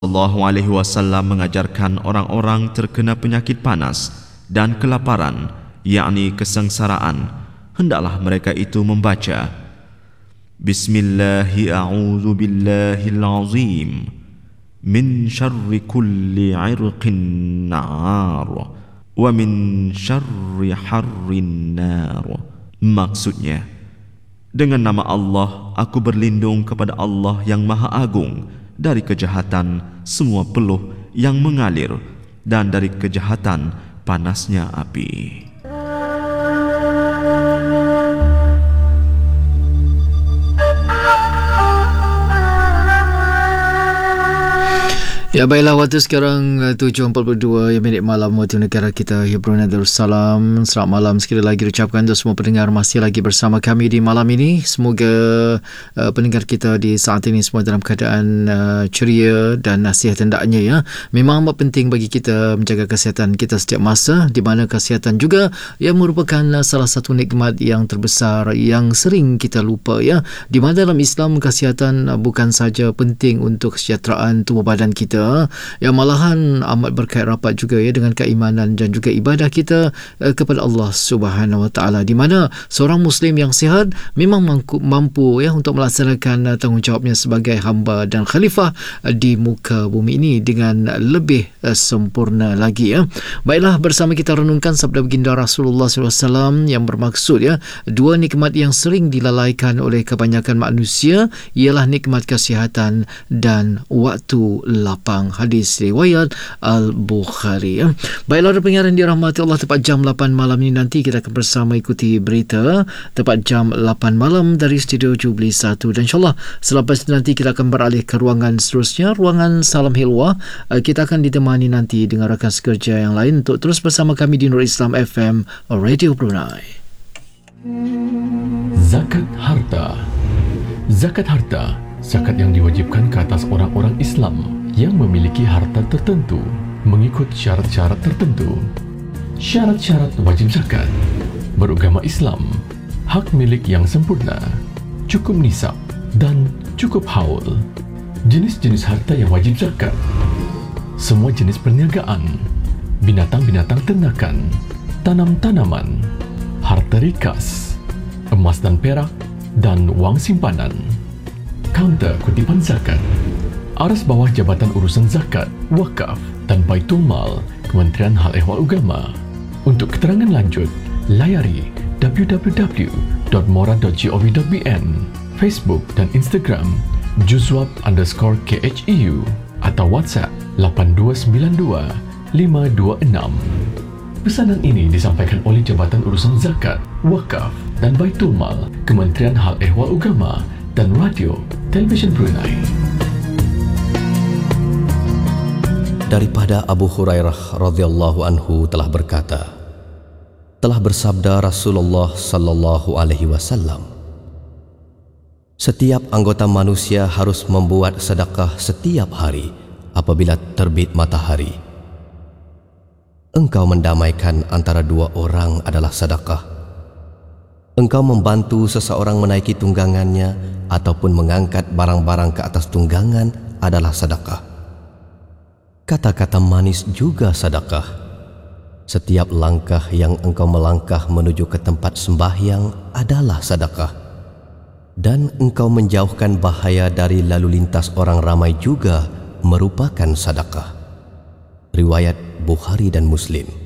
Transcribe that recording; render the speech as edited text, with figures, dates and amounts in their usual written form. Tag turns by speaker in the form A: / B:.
A: Sallallahu Alaihi Wasallam mengajarkan orang-orang terkena penyakit panas dan kelaparan, yakni kesengsaraan, hendaklah mereka itu membaca Bismillahi a'udzu billahil azim min syarri kulli 'irqin nar wa min syarri harrin nar. Maksudnya, dengan nama Allah aku berlindung kepada Allah yang Maha Agung dari kejahatan semua peluh yang mengalir dan dari kejahatan panasnya api.
B: Ya, baiklah, waktu sekarang 7.42 minit malam waktu negara kita, Brunei Darussalam. Selamat malam sekali lagi ucapkan untuk semua pendengar masih lagi bersama kami di malam ini. Semoga pendengar kita di saat ini semua dalam keadaan ceria dan nasihat hendaknya, ya. Memang amat penting bagi kita menjaga kesihatan kita setiap masa, di mana kesihatan juga yang merupakan salah satu nikmat yang terbesar yang sering kita lupa, ya. Di mana dalam Islam kesihatan bukan saja penting untuk kesejahteraan tubuh badan kita, yang malahan amat berkait rapat juga, ya, dengan keimanan dan juga ibadah kita kepada Allah Subhanahu Wa Taala, di mana seorang Muslim yang sihat memang mampu, ya, untuk melaksanakan tanggungjawabnya sebagai hamba dan khalifah di muka bumi ini dengan lebih sempurna lagi, ya. Baiklah, bersama kita renungkan sabda baginda Rasulullah SAW yang bermaksud, ya, dua nikmat yang sering dilalaikan oleh kebanyakan manusia ialah nikmat kesihatan dan waktu lapang. Hadis riwayat Al-Bukhari, ya. Baiklah, pendengar yang dirahmati Allah, tepat jam 8 malam ini nanti kita akan bersama ikuti berita tepat jam 8 malam dari studio Jubli 1, dan insyaAllah selepas itu nanti kita akan beralih ke ruangan seterusnya, ruangan Salam Hilwah. Kita akan ditemani nanti dengan rakan sekerja yang lain untuk terus bersama kami di Nur Islam FM Radio Brunei.
C: Zakat harta. Zakat harta, zakat yang diwajibkan ke atas orang-orang Islam yang memiliki harta tertentu mengikut syarat-syarat tertentu. Syarat-syarat wajib zakat: beragama Islam, hak milik yang sempurna, cukup nisab dan cukup haul. Jenis-jenis harta yang wajib zakat: semua jenis perniagaan, binatang-binatang ternakan, tanam-tanaman, harta rikas, emas dan perak, dan wang simpanan. Kaunter kutipan zakat: aras bawah Jabatan Urusan Zakat, Wakaf dan Baitul Mal, Kementerian Hal Ehwal Agama. Untuk keterangan lanjut, layari www.mora.gov.bn, Facebook dan Instagram juzwab_kheu atau WhatsApp 8292 526. Pesanan ini disampaikan oleh Jabatan Urusan Zakat, Wakaf dan Baitul Mal, Kementerian Hal Ehwal Agama dan Radio Televisyen Brunei.
D: Daripada Abu Hurairah radhiyallahu anhu telah berkata, telah bersabda Rasulullah sallallahu alaihi wasallam, setiap anggota manusia harus membuat sedekah setiap hari apabila terbit matahari. Engkau mendamaikan antara dua orang adalah sedekah. Engkau membantu seseorang menaiki tunggangannya ataupun mengangkat barang-barang ke atas tunggangan adalah sedekah. Kata-kata manis juga sedekah. Setiap langkah yang engkau melangkah menuju ke tempat sembahyang adalah sedekah. Dan engkau menjauhkan bahaya dari lalu lintas orang ramai juga merupakan sedekah. Riwayat Bukhari dan Muslim.